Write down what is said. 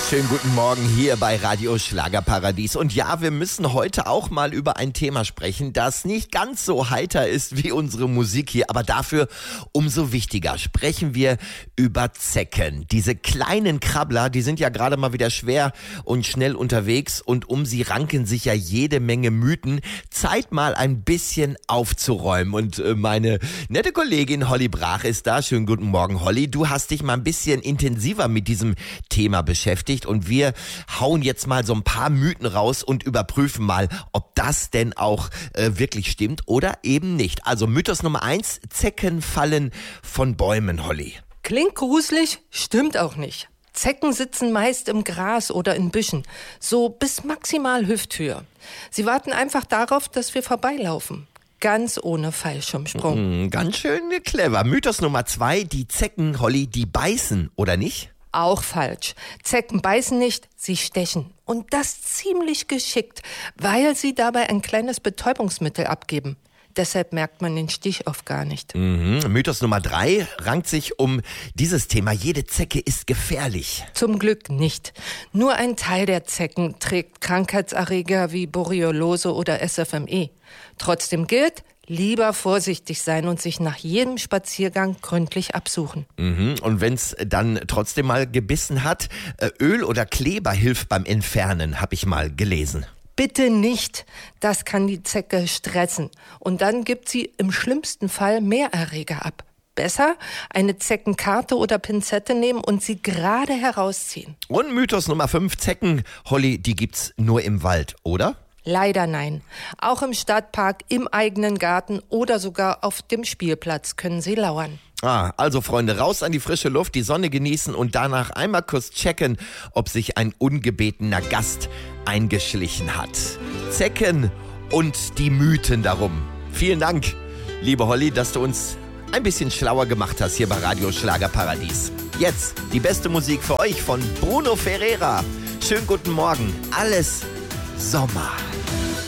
Schönen guten Morgen hier bei Radio Schlagerparadies. Und ja, wir müssen heute auch mal über ein Thema sprechen, das nicht ganz so heiter ist wie unsere Musik hier, aber dafür umso wichtiger. Sprechen wir über Zecken. Diese kleinen Krabbler, die sind ja gerade mal wieder schwer und schnell unterwegs und um sie ranken sich ja jede Menge Mythen. Zeit mal ein bisschen aufzuräumen und meine nette Kollegin Holly Brach ist da. Schönen guten Morgen, Holly. Du hast dich mal ein bisschen intensiver mit diesem Thema beschäftigt. Und wir hauen jetzt mal so ein paar Mythen raus und überprüfen mal, ob das denn auch wirklich stimmt oder eben nicht. Also Mythos Nummer 1, Zecken fallen von Bäumen, Holly. Klingt gruselig, stimmt auch nicht. Zecken sitzen meist im Gras oder in Büschen, so bis maximal Hüfthöhe. Sie warten einfach darauf, dass wir vorbeilaufen. Ganz ohne Fallschirmsprung. Ganz schön clever. Mythos Nummer 2, die Zecken, Holly, die beißen, oder nicht? Auch falsch. Zecken beißen nicht, sie stechen. Und das ziemlich geschickt, weil sie dabei ein kleines Betäubungsmittel abgeben. Deshalb merkt man den Stich oft gar nicht. Mythos Nummer 3 rankt sich um dieses Thema. Jede Zecke ist gefährlich. Zum Glück nicht. Nur ein Teil der Zecken trägt Krankheitserreger wie Borreliose oder SFME. Trotzdem gilt, lieber vorsichtig sein und sich nach jedem Spaziergang gründlich absuchen. Und wenn es dann trotzdem mal gebissen hat, Öl oder Kleber hilft beim Entfernen, habe ich mal gelesen. Bitte nicht, das kann die Zecke stressen. Und dann gibt sie im schlimmsten Fall mehr Erreger ab. Besser eine Zeckenkarte oder Pinzette nehmen und sie gerade herausziehen. Und Mythos Nummer 5, Zecken, Holly, die gibt's nur im Wald, oder? Leider nein. Auch im Stadtpark, im eigenen Garten oder sogar auf dem Spielplatz können sie lauern. Also Freunde, raus an die frische Luft, die Sonne genießen und danach einmal kurz checken, ob sich ein ungebetener Gast eingeschlichen hat. Zecken und die Mythen darum. Vielen Dank, liebe Holly, dass du uns ein bisschen schlauer gemacht hast hier bei Radio Schlagerparadies. Jetzt die beste Musik für euch von Bruno Ferreira. Schönen guten Morgen. Alles Sommer.